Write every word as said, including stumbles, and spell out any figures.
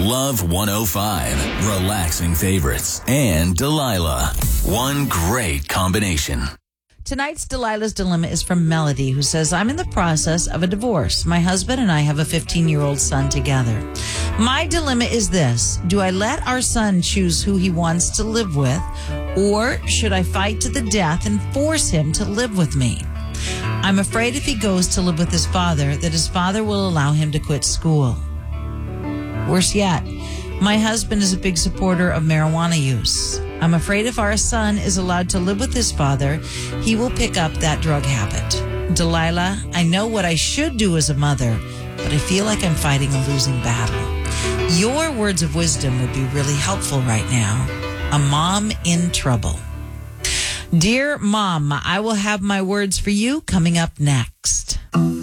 Love one oh five, relaxing favorites, and Delilah. One great combination. Tonight's Delilah's Dilemma is from Melody, who says, I'm in the process of a divorce. My husband and I have a fifteen-year-old son together. My dilemma is this. Do I let our son choose who he wants to live with, or should I fight to the death and force him to live with me? I'm afraid if he goes to live with his father, that his father will allow him to quit school. Worse yet, my husband is a big supporter of marijuana use. I'm afraid if our son is allowed to live with his father, he will pick up that drug habit. Delilah, I know what I should do as a mother, but I feel like I'm fighting a losing battle. Your words of wisdom would be really helpful right now. A mom in trouble. Dear Mom, I will have my words for you coming up next.